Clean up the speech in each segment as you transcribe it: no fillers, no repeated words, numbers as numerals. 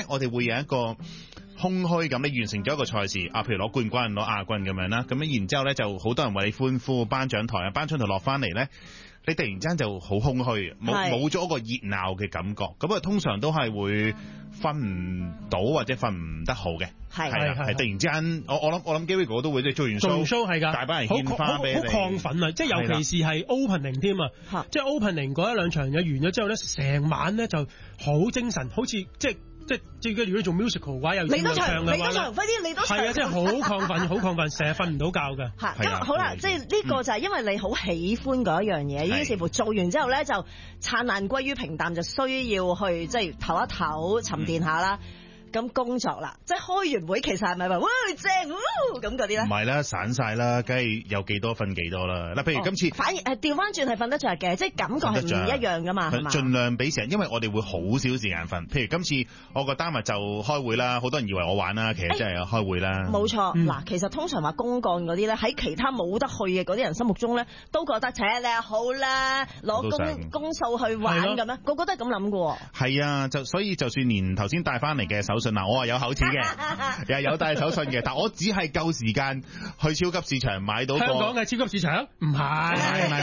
咧，我哋會有一個空虛咁，你完成咗一個賽事啊，譬如攞冠軍、攞亞軍咁樣啦，咁樣然之後咧就好多人為你歡呼，頒獎台啊，頒獎台落翻嚟咧，你突然間就好空虛，冇咗一個熱鬧嘅感覺，咁啊通常都係會瞓唔到或者瞓唔得好嘅，係突然之間，我諗 Gary 哥都會即係做完 show 係㗎，大班人獻花俾你， 好亢奮啊！即係尤其是係 opening 添啊，即係 opening 嗰一兩場嘢完咗之後咧，成晚咧就好精神，好似即係如果做 musical 嘅話，又你都唱，快啲你都唱，係啊，即係好亢奮，好亢奮，成日瞓唔到覺㗎。 係咁好啦，即係呢個就係因為你好喜歡嗰一樣嘢，於是乎做完之後咧就燦爛歸於平淡，就需要去即係唞一唞，沉澱下啦。咁工作啦，即係開完會其實係咪話哇正咁嗰啲咧？唔係啦，散晒啦，梗係有幾多瞓幾多啦。嗱，譬如今次反而調翻轉係瞓得着嘅，即係感覺係唔一樣噶嘛，係嘛？ 盡量俾時間，因為我哋會好少時間瞓。譬如今次我個單日就開會啦，好多人以為我玩啦，其實真係有開會啦。 冇錯，嗱，其實通常話公幹嗰啲咧，喺其他冇得去嘅嗰啲人心目中咧，都覺得你好啦，攞公數去玩咁樣，個個都係咁諗嘅。 係啊，所以就算連頭先帶翻嚟嘅手信嗱，我係有口齒嘅，又係有帶手信嘅，但我只係夠時間去超級市場買到個。香港嘅超級市場唔係，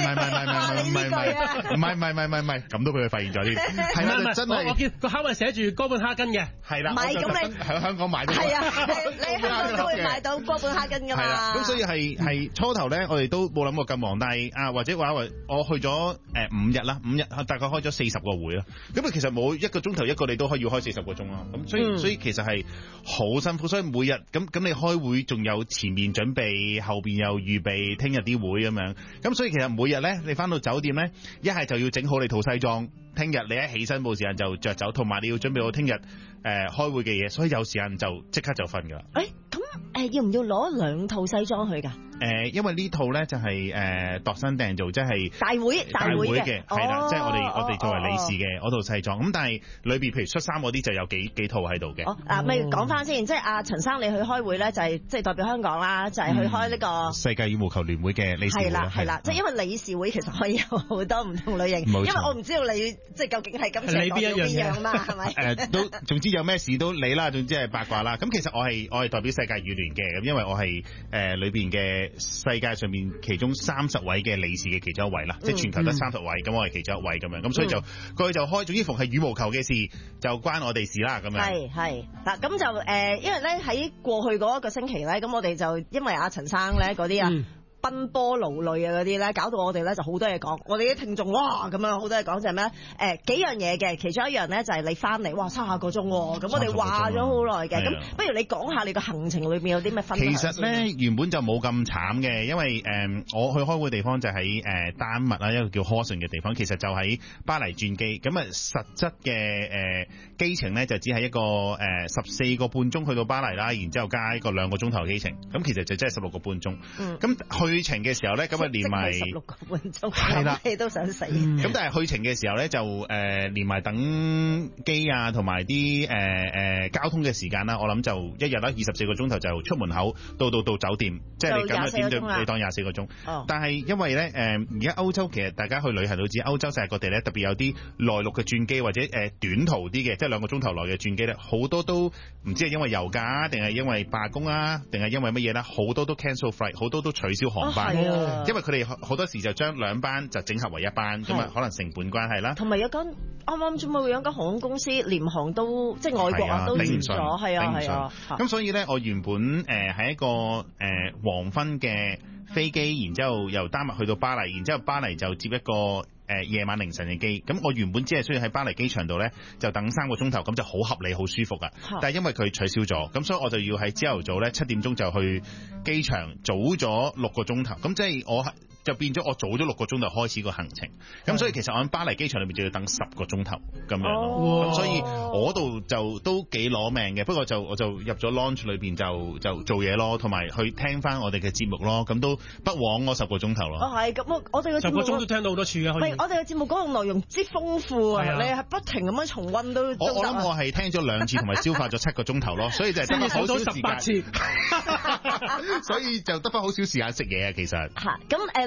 唔係，咁都俾佢發現咗添。係啦，真係。我見個口係寫住哥本哈根嘅，係啦。 唔係咁你喺香港買到。 係啊，你香港都會買到哥本哈根㗎嘛。係啦， 咁所以係初頭咧，我哋都冇諗過咁忙，但係或者話我去咗5日啦，5日大概開咗40個會啦。咁啊，其實冇1個鐘頭一個你都可以開40個鐘咯。咁所以其實係好辛苦，所以每日咁你開會仲有前面準備，後邊又預備聽日啲會咁樣，咁所以其實每日咧你翻到酒店咧，一係就要整好你套西裝，聽日你一起身冇時間就着走，同埋你要準備好聽日開會嘅嘢，所以有時間就即刻就瞓噶啦。 咁要唔要攞2套西裝去㗎？ 因為呢套咧就係度身訂造，即係大會嘅，係啦，即係我哋作為理事嘅嗰套西裝。咁但係裏邊譬如恤衫嗰啲就有幾套喺度嘅。 咪講翻先，即係阿陳生你去開會咧，就係即係代表香港啦，就係去開呢個世界羽毛球聯會嘅理事會。 係啦，即係因為理事會其實可以有好多唔同類型，因為我唔知道你即係究竟係今次代表邊樣嘛，係咪？ 都總之有咩事都理啦，總之係八卦啦。咁其實我係代表世界羽聯嘅，咁因為我係裏邊嘅世界上面其中30位嘅理事嘅其中一位啦，即係全球得30位，咁我係其中一位咁樣，咁所以佢就開，總之逢係羽毛球嘅事就關我哋事啦，咁樣。 係嗱，咁就因為咧喺過去嗰一個星期咧，咁我哋就因為阿陳生咧嗰啲啊。奔波勞累啊嗰啲咧，搞到我哋咧就好多嘢講。我哋啲聽眾哇咁樣好多嘢講就係咩？幾樣嘢嘅，其中一樣咧就係你翻嚟哇30個鐘喎。咁我哋話咗好耐嘅，咁不如你講下你個行程裏邊有啲咩分享？ 其實咧原本就冇咁慘嘅，因為我去開會地方就喺丹麥啦，一個叫 Horsens 嘅地方，其實就喺巴黎轉機。咁啊實質嘅機程咧就只係一個14個半鐘去到巴黎啦，然之後加一個2個鐘頭機程，咁其實就真係16個半鐘。咁去程嘅時候咧，咁啊連埋 16個半鐘， 係啦， 你都想死。 咁但係去程嘅時候咧，就連埋等機啊，同埋啲交通嘅時間啦，我諗就一日啦24個鐘頭就出門口到酒店，即係你咁嘅點對，你當24個鐘。但係因為咧而家歐洲其實大家去旅行都知，歐洲世界各地咧特別有啲內陸嘅轉機或者短途啲嘅，即係2個鐘頭內嘅轉機咧，好多都唔知係因為油價定係因為罷工啊，定係因為乜嘢啦，好多都 cancel flight， 好多都取消航班，因為佢哋好多時就將2班就整合為1班，咁啊可能成本關係啦。同埋有間啱啱啫嘛，有間航空公司廉航都即係外國啊都停咗，係啊。 咁所以咧，我原本喺一個黃昏嘅飛機，然之後由丹麥去到巴黎，然之後巴黎就接一個夜晚凌晨嘅機，咁我原本只係需要喺巴黎機場度咧就等3個鐘頭，咁就好合理好舒服噶。但係因為佢取消咗，咁所以我就要喺朝頭早咧7點鐘就去機場，早咗6個鐘頭，咁即係我就變咗我早咗6個鐘頭開始個行程，咁所以其實我喺巴黎機場裏面就要等10個鐘頭咁樣咯。咁所以我度就都幾攞命嘅，不過我就入咗 lounge 裏邊就做嘢咯，同埋去聽翻我哋嘅節目咯，咁都不枉我10個鐘頭咯。 係咁，我哋嘅10個鐘都聽到好多次嘅。 我哋嘅節目嗰個內容之豐富啊，你係不停咁樣重溫都。 我諗我係聽咗2次，同埋消化咗7個鐘頭咯，所以就係得翻好少時間。所以就得翻好少時間食嘢啊，其實。 咁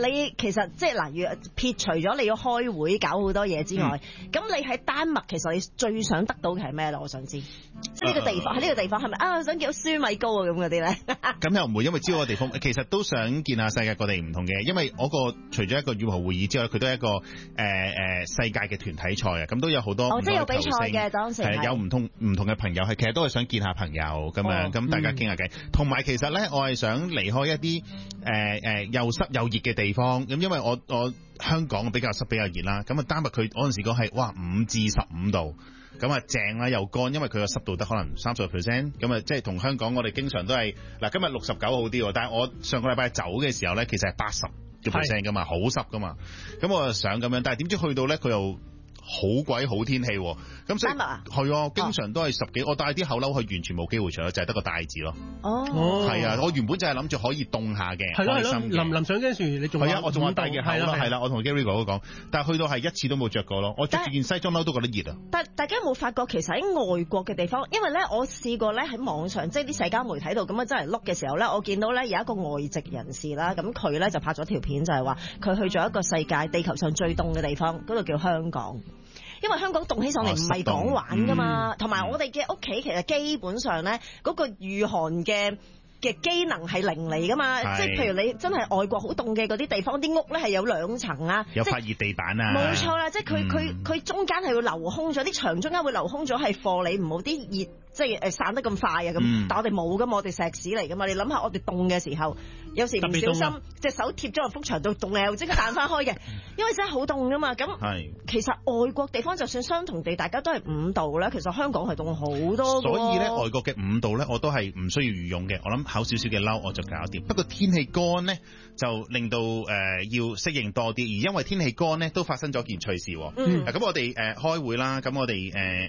你其實即係嗱，撇除咗你要開會搞好多嘢之外，咁你喺丹麥其實你最想得到嘅係咩咧？我想知，即係呢個地方喺呢個地方係咪想見到舒米高啊咁嗰啲咧？咁又唔會，因為知道個地方其實都想見下世界各地唔同嘅，因為我個除咗一個羽毛球會議之外，佢都係一個世界嘅團體賽啊，咁都有好多即係有比賽嘅當時係有唔同嘅朋友係其實都係想見下朋友咁樣，咁大家傾下偈。同埋其實咧，我係想離開一啲又濕又熱嘅地方，咁因為我香港比較濕比較熱啦，咁啊丹麥佢嗰陣時講係哇5至15度，咁啊正啦又乾，因為佢個濕度得可能30%，咁啊即係同香港我哋經常都係嗱今日69好啲喎，但係我上個禮拜走嘅時候咧，其實係80%噶嘛，好濕噶嘛，咁我就想咁樣，但係點知去到咧佢又好鬼好天氣，咁所以係啊，經常都係10幾，我帶啲厚褸去完全冇機會除，就係得個帶字咯。係啊，我原本就係諗住可以凍下嘅，開心嘅。臨上陣時你仲係啊，我仲話帶嘅厚褸係啦，我同 Gary 哥都講，但係去到係一次都冇着過咯，我着住件西裝褸都覺得熱啊。但大家有冇發覺其實喺外國嘅地方，因為咧我試過咧喺網上即係啲社交媒體度咁樣真係碌嘅時候咧，我見到咧有一個外籍人士啦，咁佢咧就拍咗條片就係話佢去咗一個世界地球上最凍嘅地方，嗰度叫香港。因為香港凍起上嚟唔係講玩噶嘛，同埋我哋嘅屋企其實基本上咧嗰個御寒嘅機能係零嚟噶嘛，即係譬如你真係外國好凍嘅嗰啲地方，啲屋咧係有2層啊， 有發熱地板啊， 冇錯啦，即係佢中間係會留空咗，啲牆中間會留空咗係貨你唔好啲熱即係散得咁快啊咁，但我哋冇噶嘛，我哋石屎嚟噶嘛，你諗下我哋凍嘅時候，有時唔小心隻手貼咗落幅牆度，凍又即刻彈翻開嘅，因為真係好凍噶嘛。咁其實外國地方就算相同地，大家都係5度咧，其實香港係凍好多。所以咧，外國嘅5度咧，我都係唔需要羽絨嘅，我諗厚少少嘅褸我就搞掂。不過天氣乾咧，就令到要適應多啲，而因為天氣乾咧，都發生咗件趣事。咁我哋開會啦，咁我哋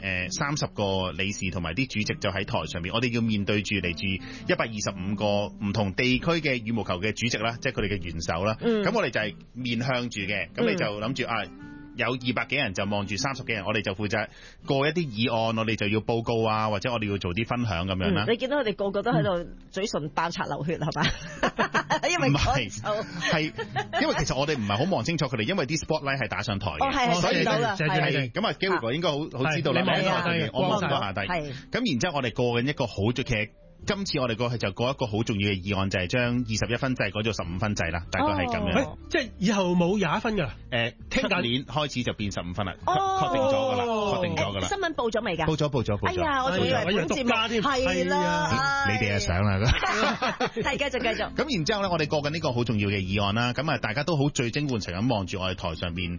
30個理事同埋啲主席就喺台上面，我哋要面對住嚟自125個唔同地區嘅羽毛球嘅主席啦，即係佢哋嘅元首啦。咁我哋就係面向住嘅，咁你就諗住有200幾人就望住30幾人，我哋就負責過一啲議案，我哋就要報告啊，或者我哋要做啲分享咁樣啦。 你見到佢哋個個都喺度嘴唇爆擦流血係嘛？因為唔係因為其實我哋唔係好望清楚佢哋，因為啲 spotlight 係打上台嘅，所以咁啊 Gary 哥應該好知道啦。我望到下低，咁然之後我哋過緊一個好重嘅。今次我哋過去就過一個好重要嘅議案，就係將21分制改做15分制啦，大概係咁樣。 即係以後冇21分㗎。 聽年開始就變15分啦，確定咗㗎啦，確定咗㗎啦。 新聞報咗未㗎？ 報咗。 哎呀，我仲以為本節目係啦， 你哋啊想啦。 係繼續。 咁然之後咧，我哋過緊呢個好重要嘅議案啦，咁啊大家都好聚精會神咁望住我哋台上邊呢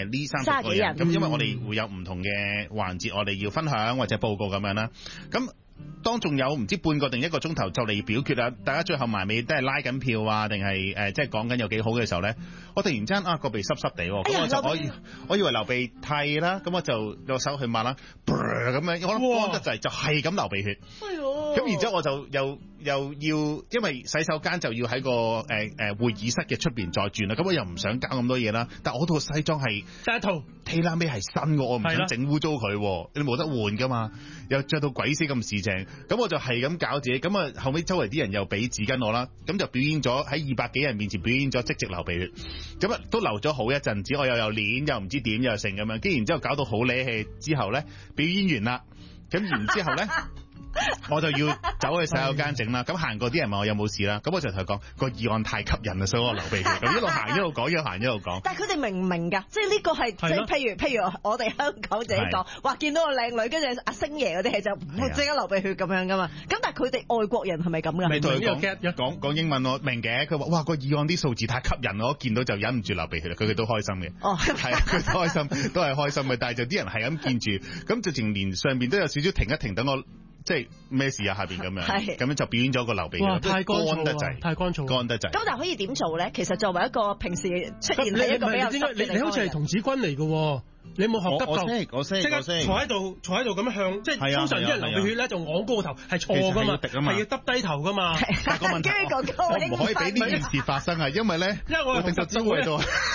30個人，咁因為我哋會有唔同嘅環節，我哋要分享或者報告咁樣啦，咁。當仲有唔知半個定1個鐘頭就嚟表決啦，大家最後埋尾都係拉緊票啊，定係即係講緊有幾好嘅時候咧，我突然間個鼻濕濕地，咁我以為流鼻涕啦，咁我就用手去抹啦，咁樣我諗乾得滯就係咁流鼻血，咁然之後我就又要因為洗手間就要喺個會議室嘅出邊再轉啦，咁我又唔想搞咁多嘢啦，但我套西裝係第一套 ，T 拉尾係新嘅，我唔想整污糟佢，你冇得換噶嘛，又着到鬼死咁時正。咁我就係咁搞自己，咁啊後尾周圍啲人又俾紙巾我啦，咁就表演咗喺200幾人面前表演咗即直流鼻血，咁啊都流咗好一陣子，我又攣又唔知點又成咁樣，跟然之後搞到好理氣之後咧，表演完啦，咁然之後咧。我就要走去洗手間整啦，咁行過啲人問我有冇事啦，咁我就同佢講個議案太吸引啦，所以我流鼻血，咁一路行一路講，一路行一路講。 但係佢哋明唔明㗎？即係呢個係即係譬如我哋香港自己講，話見到個靚女，跟住阿星爺嗰啲係就即刻流鼻血咁樣㗎嘛。咁但係佢哋外國人係咪咁㗎？ 你同佢講英文我明嘅，佢話哇個議案啲數字太吸引，我見到就忍唔住流鼻血啦。佢哋都開心嘅，係佢都開心，都係開心嘅。但係就啲人係咁見住，咁直情連上邊都有少少停一停，等我。即係咩事啊？下邊咁樣就表演咗個流鼻血， 太乾得滯， 太乾燥， 乾得滯。 咁但係可以點做咧？其實作為一個平時出現喺一個比較濕嘅地方， 你好似係童子軍嚟嘅，你冇學得夠？ 我識， 即刻坐喺度咁樣向，即係通常啲人流鼻血咧就昂高個頭，係錯噶嘛，係要耷低頭噶嘛。 但係個問題，我唔可以俾呢件事發生啊，因為咧，我定實周喺度。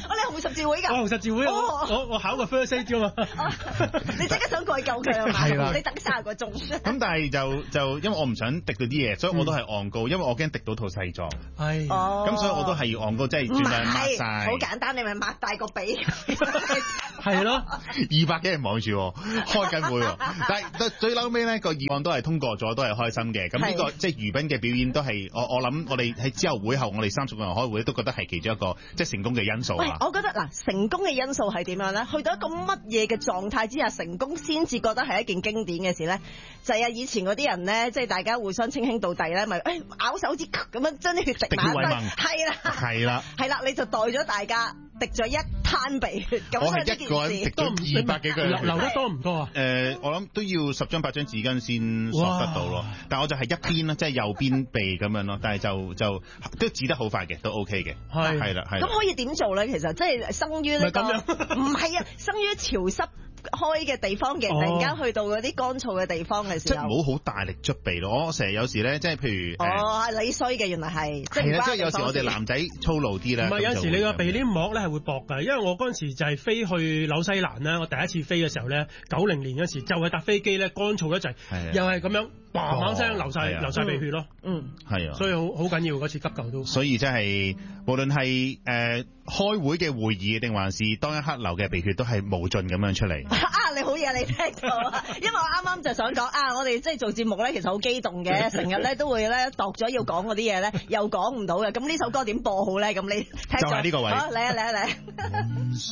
你紅十字會㗎？ 我紅十字會，我考個 first aid 啫嘛。 你即刻想過去救佢啊嘛？係啦，你等30個鐘。 咁但係就因為我唔想滴到啲嘢，所以我都係昂高，因為我驚滴到套西裝。 係。 咁所以我都係要昂高，即係盡量抹晒。 好簡單，你咪擘大個鼻。 係咯 ，200幾人望住我，開緊會喎。但係最嬲尾咧個議案都係通過咗，都係開心嘅。咁呢個即係娛賓嘅表演都係我諗我哋喺之後會後我哋30個人開會都覺得係其中一個即係成功嘅因素啊。 我覺得嗱，成功嘅因素係點樣咧？去到一個乜嘢嘅狀態之下，成功先至覺得係一件經典嘅事咧？就係以前嗰啲人咧，即係大家互相稱兄道弟咧，咪咬手指咁樣將啲血滴埋一堆，係啦，你就代咗大家滴咗一灘鼻血。 我係一個人滴咗200幾個人， 流得多唔多啊？ 我諗都要10張8張紙巾先索得到咯。但係我就係一邊啦，即係右邊鼻咁樣咯。但係就都止得好快嘅，都 OK 嘅。係啦。 咁可以點做咧？其實即係生於呢個唔係啊，生於潮濕開嘅地方嘅，突然間去到嗰啲乾燥嘅地方嘅時候， 即係唔好好大力捽鼻咯。我成日有時咧，即係譬如你衰嘅原來係即係有時我哋男仔粗魯啲咧。 唔係有時你個鼻黏膜咧係會薄㗎，因為我嗰陣時就係飛去紐西蘭咧，我第一次飛嘅時候咧，90年嗰時就係搭飛機咧乾燥一陣，又係咁樣嘭聲流晒鼻血咯。 係啊， 所以好緊要嗰次急救都。 所以真係無論係開會嘅會議定還是當一刻流嘅鼻血都係無盡咁樣出嚟。 你好嘢，你聽到啊！因為我啱啱就想講我哋即係做節目咧，其實好激動嘅，成日咧都會咧度咗要講嗰啲嘢咧，又講唔到嘅。咁呢首歌點播好咧？咁你聽咗就係呢個位。 好，嚟啊！